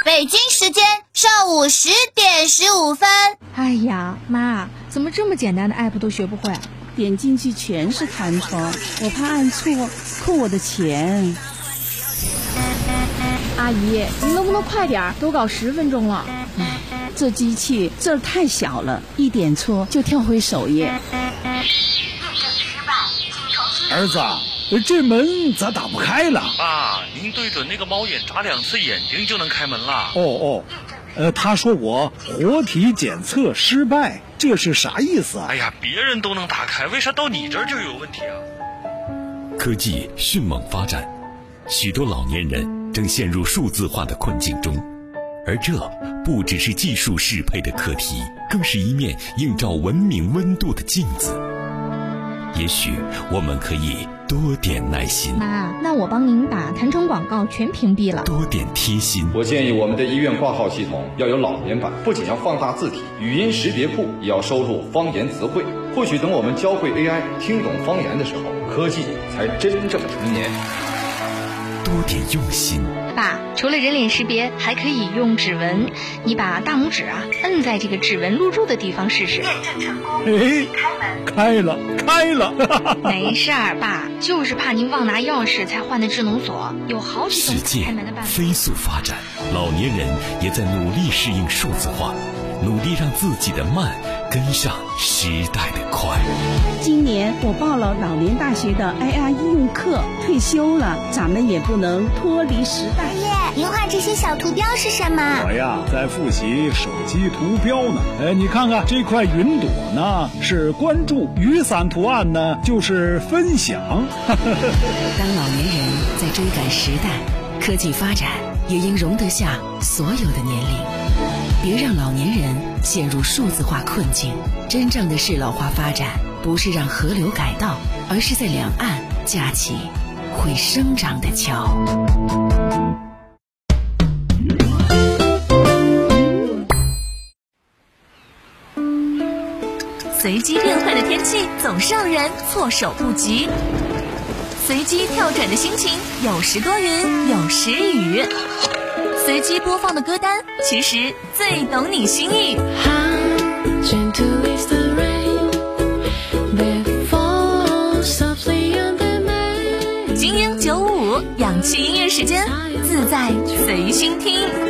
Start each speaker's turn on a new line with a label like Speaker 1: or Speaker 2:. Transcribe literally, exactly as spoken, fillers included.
Speaker 1: 北京时间上午十点十五分。
Speaker 2: 哎呀，妈，怎么这么简单的 app 都学不会？
Speaker 3: 点进去全是弹窗，我怕按错扣我的钱。
Speaker 2: 阿姨，您能不能快点？都搞十分钟了。
Speaker 3: 唉，这机器字儿太小了，一点错就跳回首页。
Speaker 4: 儿子，这门咋打不开了？
Speaker 5: 爸，您对准那个猫眼眨两次眼睛就能开门了。
Speaker 4: 哦哦，呃，他说我活体检测失败，这是啥意思啊？
Speaker 5: 哎呀，别人都能打开，为啥到你这儿就有问题啊？
Speaker 6: 科技迅猛发展，许多老年人正陷入数字化的困境中，而这不只是技术适配的课题，更是一面映照文明温度的镜子。也许我们可以多点耐心。
Speaker 2: 妈，那我帮您把弹窗广告全屏蔽了。
Speaker 6: 多点贴心。
Speaker 7: 我建议我们的医院挂号系统要有老年版，不仅要放大字体，语音识别库也要收录方言词汇。或许等我们教会 A I 听懂方言的时候，科技才真正成年。
Speaker 6: 多点用心。
Speaker 2: 爸，除了人脸识别，还可以用指纹。你把大拇指啊摁在这个指纹录入的地方试试。验证成功。
Speaker 4: 哎，开了，开了。
Speaker 2: 没事儿，爸，就是怕您忘拿钥匙才换的智能锁，有好几种
Speaker 6: 世界
Speaker 2: 开门的办法。
Speaker 6: 飞速发展，老年人也在努力适应数字化，努力让自己的慢跟上时代的快。
Speaker 3: 今年我报了老年大学的 A I 应用课，退休了，咱们也不能脱离时代。
Speaker 1: 爷爷，您画这些小图标是什么？
Speaker 4: 我呀，在复习手机图标呢。哎，你看看这块云朵呢，是关注；雨伞图案呢，就是分享。
Speaker 8: 当老年人在追赶时代，科技发展也应容得下所有的年龄。别让老年人陷入数字化困境。真正的适老化发展，不是让河流改道，而是在两岸架起会生长的桥。
Speaker 9: 随机变换的天气总是让人措手不及，随机跳转的心情有时多云有时雨，随机播放的歌单其实最懂你心意。精英九五五氧气音乐时间，自在随心听。